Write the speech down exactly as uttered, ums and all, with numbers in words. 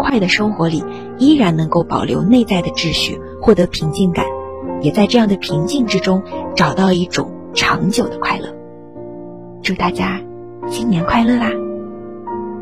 快的生活里，依然能够保留内在的秩序，获得平静感，也在这样的平静之中找到一种长久的快乐。祝大家新年快乐啦！